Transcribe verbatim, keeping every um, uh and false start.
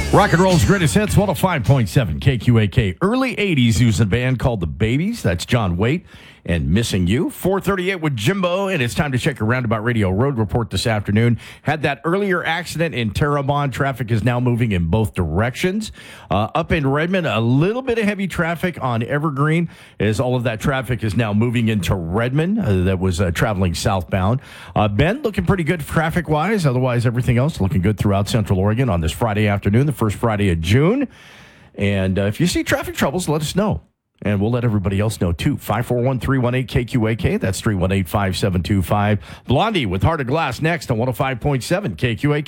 Rock and roll's greatest hits, one oh five point seven K Q A K. Early eighties using a band called The Babies. That's John Waite and Missing You. four thirty-eight with Jimbo, and it's time to check your Roundabout Radio Road Report this afternoon. Had that earlier accident in Terrebonne. Traffic is now moving in both directions. Uh, up in Redmond, a little bit of heavy traffic on Evergreen as all of that traffic is now moving into Redmond uh, that was uh, traveling southbound. Uh, Bend looking pretty good traffic-wise. Otherwise, everything else looking good throughout Central Oregon on this Friday afternoon, the first Friday of June. And uh, if you see traffic troubles, let us know. And we'll let everybody else know, too. five four one, three one eight, K Q A K. That's three one eight, five seven two five. Blondie with Heart of Glass next on one oh five point seven K Q A K.